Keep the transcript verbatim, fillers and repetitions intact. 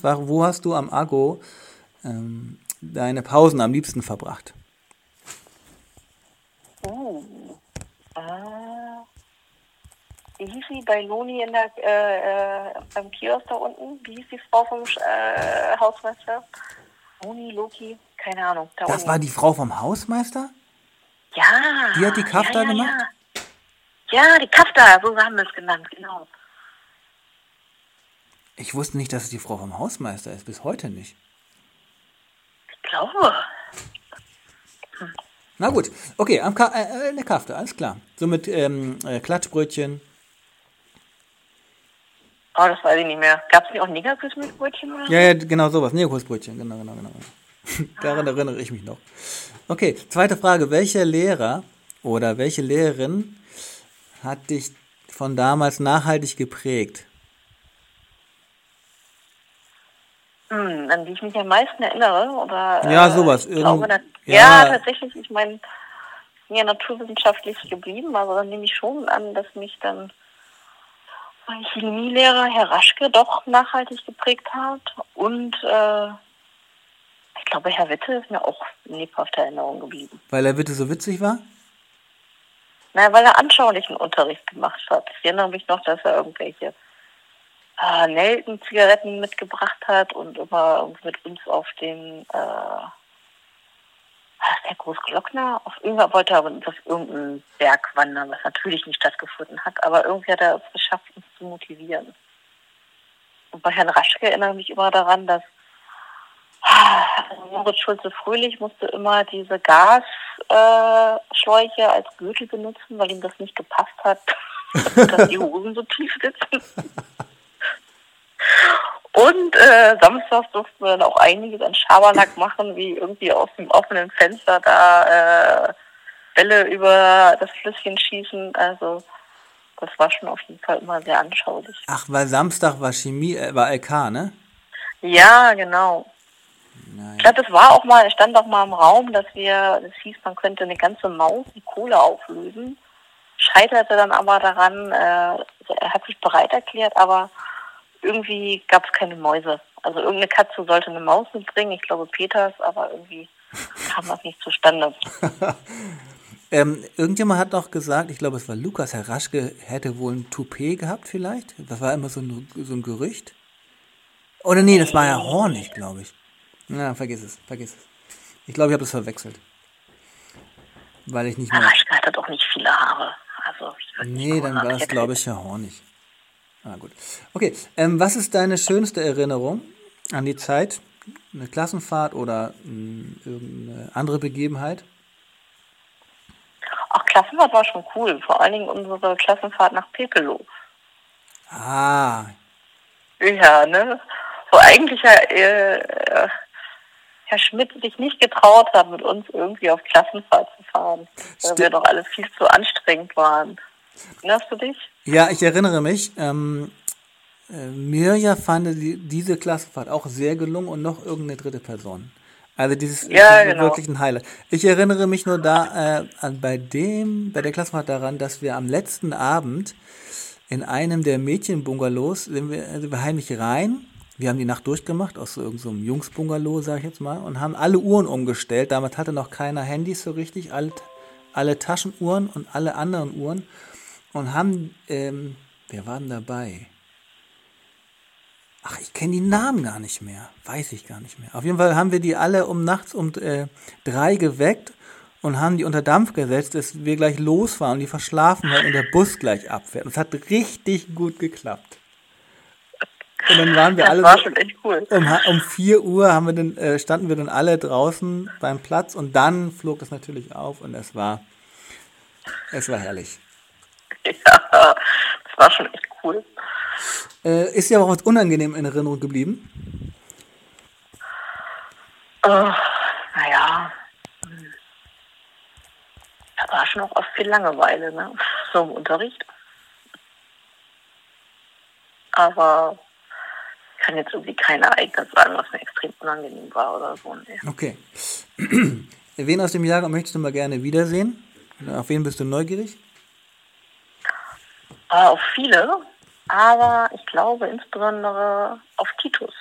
war, wo hast du am Aggo ähm, deine Pausen am liebsten verbracht? Oh. Ah. Wie hieß sie bei Loni in der, äh, äh, beim Kiosk da unten? Wie hieß die Frau vom äh, Hausmeister? Loni, Loki? Keine Ahnung. Da Das unten. war die Frau vom Hausmeister? Ja. Die hat die Kafta ja, ja, gemacht? Ja. ja, die Kafta, so haben wir es genannt, genau. Ich wusste nicht, dass es die Frau vom Hausmeister ist. Bis heute nicht. Ich glaube. Hm. Na gut, okay, am Ka- äh, eine Kafta, alles klar. So mit ähm, äh, Klatschbrötchen. Oh, das weiß ich nicht mehr. Gab es nicht auch Negerkuss-Brötchen oder so? Ja, ja, genau sowas. Negerkussbrötchen, genau, genau, genau. Daran erinnere ich mich noch. Okay, zweite Frage. Welcher Lehrer oder welche Lehrerin hat dich von damals nachhaltig geprägt? Hm, an die ich mich am meisten erinnere, oder? Ja, sowas. Ich glaube, Irgend- ja, ja. tatsächlich. Ich meine, ich bin ja naturwissenschaftlich geblieben, also dann nehme ich schon an, dass mich dann mein Chemielehrer, Herr Raschke, doch nachhaltig geprägt hat. Und äh, ich glaube, Herr Witte ist mir auch in lebhafter Erinnerung geblieben. Weil er bitte so witzig war? Naja, weil er anschaulichen Unterricht gemacht hat. Ich erinnere mich noch, dass er irgendwelche äh, Nelken-Zigaretten mitgebracht hat und immer mit uns auf den, äh, was ist der Großglockner? Auf irgendwann wollte er aber auf irgendeinen Berg wandern, was natürlich nicht stattgefunden hat, aber irgendwie hat er es geschafft, uns zu motivieren. Und bei Herrn Raschke erinnere ich mich immer daran, dass also Moritz Schulze-Fröhlich musste immer diese Gasschläuche äh, Schläuche als Gürtel benutzen, weil ihm das nicht gepasst hat, dass die Hosen so tief sitzen. Und äh, samstags durften wir dann auch einiges an Schabernack machen, wie irgendwie aus dem offenen Fenster da äh, Bälle über das Flüsschen schießen. Also das war schon auf jeden Fall immer sehr anschaulich. Ach, weil Samstag war Chemie, äh, war L K, ne? Ja, genau. Nein. Ich glaube, das war auch mal, es stand auch mal im Raum, dass wir, das hieß, man könnte eine ganze Maus die Kohle auflösen. Scheiterte dann aber daran, äh, er hat sich bereit erklärt, aber irgendwie gab es keine Mäuse. Also irgendeine Katze sollte eine Maus mitbringen, ich glaube Peters, aber irgendwie kam das nicht zustande. ähm, irgendjemand hat noch gesagt, ich glaube es war Lukas, Herr Raschke hätte wohl ein Toupet gehabt vielleicht. Das war immer so ein, so ein Gerücht. Oder nee, das war ja Hornig, glaube ich. Na, vergiss es, vergiss es. Ich glaube, ich habe das verwechselt. Weil ich nicht mehr... Herr Raschke hatte doch nicht viele Haare. Also, ich nee, dann war es, glaube ich, ja Hornig. Ah, gut. Okay, ähm, was ist deine schönste Erinnerung an die Zeit? Eine Klassenfahrt oder mh, irgendeine andere Begebenheit? Ach, Klassenfahrt war schon cool. Vor allen Dingen unsere Klassenfahrt nach Pepelow. Ah. Ja, ne? Wo eigentlich ja äh, Herr Schmidt sich nicht getraut hat, mit uns irgendwie auf Klassenfahrt zu fahren. Weil St- wir doch alle viel zu anstrengend waren. Erinnerst du dich? Ja, ich erinnere mich. Ähm, äh, Mirja fand die, diese Klassenfahrt auch sehr gelungen und noch irgendeine dritte Person. Also dieses ja, ist genau. wirklich ein Highlight. Ich erinnere mich nur da äh, an, bei dem, bei der Klassenfahrt daran, dass wir am letzten Abend in einem der Mädchenbungalows sind wir, sind wir heimlich rein. Wir haben die Nacht durchgemacht aus so irgendeinem so Jungsbungalow, sag ich jetzt mal, und haben alle Uhren umgestellt. Damals hatte noch keiner Handys so richtig, alle, alle Taschenuhren und alle anderen Uhren. Und haben, ähm, wer war denn dabei? Ach, ich kenne die Namen gar nicht mehr. Weiß ich gar nicht mehr. Auf jeden Fall haben wir die alle um nachts um äh, drei geweckt und haben die unter Dampf gesetzt, dass wir gleich losfahren und die verschlafen halt und der Bus gleich abfährt. Und es hat richtig gut geklappt. Und dann waren wir das alle war so, schon echt cool. um, um vier Uhr haben wir dann, äh, standen wir dann alle draußen beim Platz und dann flog das natürlich auf und es war, es war herrlich. Ja, das war schon echt cool. Äh, ist dir aber auch was unangenehm in Erinnerung geblieben? Uh, naja, da war schon auch oft viel Langeweile, ne? So im Unterricht. Aber ich kann jetzt irgendwie kein Ereignis sagen, was mir extrem unangenehm war oder so. Nee. Okay. Wen aus dem Jahrgang möchtest du mal gerne wiedersehen? Auf wen bist du neugierig? Uh, auf viele, aber ich glaube insbesondere auf Titus.